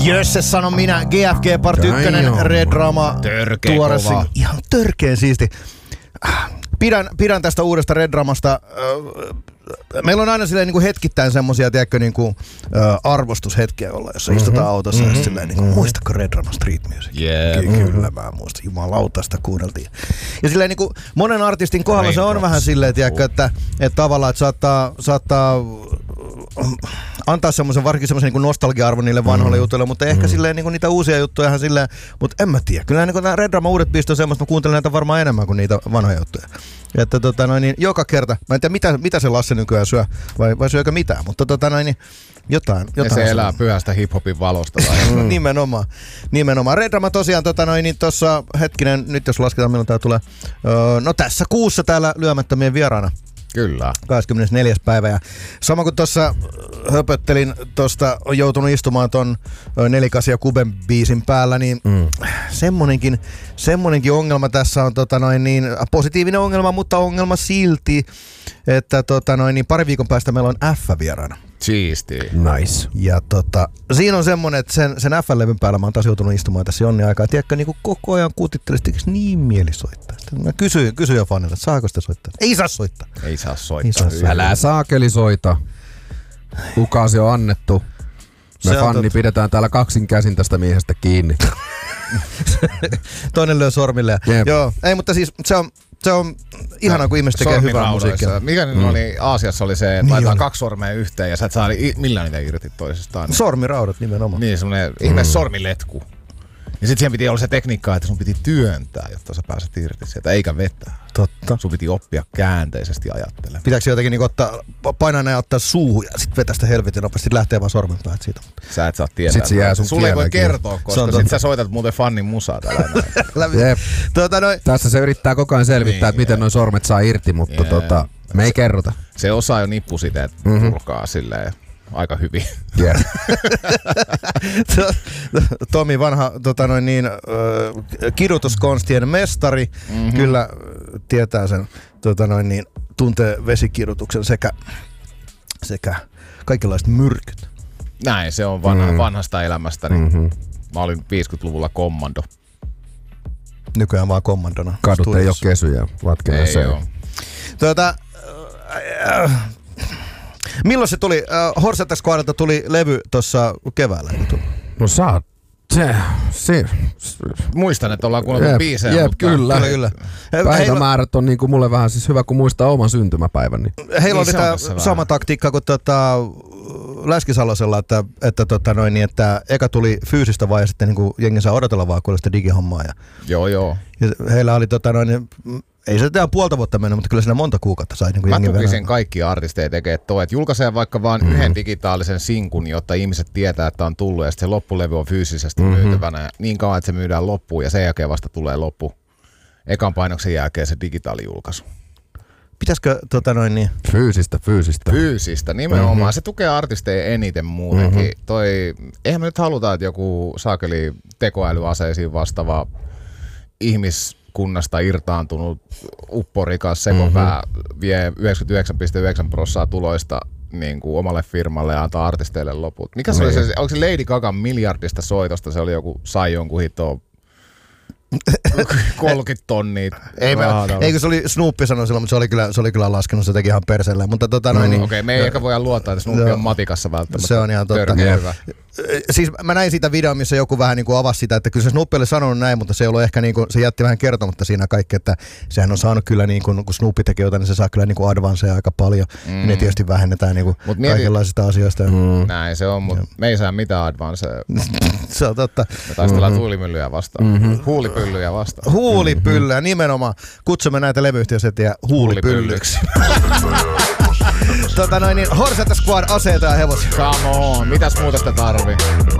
Jösses, sanon minä. GFG Part 1, Red Drama. Törkeä kova. Ihan törkeen siisti. Pidän tästä uudesta Red Dramasta. Meillä on aina silleen niin kuin hetkittäin semmosia, tiedätkö, niin kuin, arvostushetkiä olla, jossa istutaan autossa ja silleen niin kuin, muistatko Red Drama Street Music? Kyllä mä muistan. Jumalauta, sitä kuunneltiin. Ja silleen niin kuin monen artistin kohdalla se on vähän silleen, tiedätkö, että tavallaan, että saattaa antaa semmoisen varsinkin semmoisen niin kuin nostalgia-arvon niille vanhoille jutuille, mutta ehkä silleen niin kuin niitä uusia juttuja ihan silleen, mutta en mä tiedä. Kyllä niin kuin nämä Red Drama uudet biisit on semmoista, mä kuuntelen näitä varmaan enemmän kuin niitä vanhoja juttuja. Että niin joka kerta, mä en tiedä mitä se Lasse nykyään syö, vai syökö mitään, mutta jotain. Ja se elää pyhästä hiphopin valosta. Nimenomaan. Red Drama tosiaan niin tossa hetkinen, nyt jos lasketaan milloin tää tulee, no tässä kuussa täällä lyömättömien vieraana. Kyllä. 24. päivä. Ja sama kuin tuossa höpöttelin, tuosta on joutunut istumaan ton 48 Kuben biisin päällä, niin semmonenkin ongelma tässä on positiivinen ongelma, mutta ongelma silti, että pari viikon päästä meillä on F-vieraana. Siistiä. Nice. Ja siinä on semmonen, että sen F-levyn päällä mä oon taas joutunut istumaan tässä jonnin aikaa. Tiedätkö, niin koko ajan kutittelisi, niin mieli soittaa. Mä kysyin jo fanilta, että saako sitä soittaa? Ei saa soittaa. Älä saakeli soita. Kukaasi on annettu. Me fanni pidetään täällä kaksin käsin tästä miehestä kiinni. Toinen lyö sormille. Joo, ei, mutta siis se on ihanaa, kun ihmiset tekee hyvää musiikkia. Mikä nyt oli Aasiassa oli se, että laitetaan 2 sormea yhteen ja sä et saa millään niitä irti toisestaan. Sormiraudat nimenomaan. Niin, semmonen ihme sormiletku. Ja sit siihen piti olla se tekniikka, että sun piti työntää, jotta sä pääset irti sieltä, eikä vetää. Totta. Sun piti oppia käänteisesti ajattelemaan. Pitääkö jotenkin niinku painaa ja ottaa suuhun ja sit vetää sitä helvetin nopeasti, sit lähtee vaan sormen päät siitä. Sä et saa tietää. Sit se jää sun sulle ei voi kertoa, koska sit sä soitat muuten fannin musaa täällä näin. Tässä se yrittää koko ajan selvittää, että miten noi sormet saa irti, mutta me ei kerrota. Se osaa jo nippusiteet purkaa silleen aika hyvin. Yeah. Tomi, vanha kidutuskonstien mestari, kyllä tietää sen, tuntee vesikidutuksen sekä kaikenlaiset myrkyt. Näin, se on vanhasta elämästäni. Mä olin 50-luvulla kommando. Nykyään vaan kommandona. Kadut studios. ei oo kesyjä, vatkinen se on. Milloin se tuli? Horsetta Squadilta tuli levy tuossa keväällä. No saat. Muistan, että ollaan kuunneltu biisejä. Jep, kyllä. Päivämäärät on niinku mulle vähän siis hyvä, kun muistaa oman syntymäpäivän. Niin. Heillä oli tää sama taktiikka kuin Läskisalosella, että eka tuli fyysistä vai ja sitten niinku jengi saa odotella vaan kuulla sitä digihommaa. Joo. Ja heillä oli ei se tehdä puolta vuotta mennyt, mutta kyllä siinä monta kuukautta sai niin mä tukisin kaikki artisteja tekee toi, että julkaisee vaikka vaan yhden digitaalisen sinkun, jotta ihmiset tietää, että on tullut ja sitten se loppulevy on fyysisesti myytävänä. Niin kauan, että se myydään loppuun ja sen jälkeen vasta tulee loppu. Ekan painoksen jälkeen se digitaalijulkaisu. Pitäisikö Fyysistä, nimenomaan. Se tukee artisteja eniten muutenkin. Eihän me nyt haluta, että joku saakeli tekoälyaseisiin vastaava ihmiskunnasta irtaantunut upporikas sekopää vie 99,9% tuloista niin kuin omalle firmalle ja antaa artisteille loput. Mikä se oli se, onko se Lady Gagan miljardista soitosta, se oli joku, sai jonkun hitoa 30 tonnia. Eikö se oli Snoopi sanoi silloin, mutta se oli kyllä laskenut, se teki ihan perselleen. Mutta Okei, me ei ehkä voida luottaa, että Snoopi on matikassa välttämättä. Se on ihan totta. Siis mä näin sitä videoa, missä joku vähän niin kuin avasi sitä, että kyllä se Snoopi oli sanonut näin, mutta se ei ollut ehkä niin kuin, se jätti vähän kertomatta siinä kaikki, että sehän on saanut kyllä niin kuin, kun Snoopi tekee jotain, niin se saa kyllä niin kuin advanceja aika paljon. Ne tietysti vähennetään niin kuin kaikenlaisista asioista. Näin se on, mutta me ei saa mitään advanceja. Se on totta. Me taistellaan tuulimyllyjä vastaan. Huulipyllyjä vastaan. Huulipyllyä, nimenomaan. Kutsumme näitä levyyhtiösetiä huulipyllyksi. Horsetta Squad, aseita ja hevosia. Come on, mitäs muuta sitä tarvii?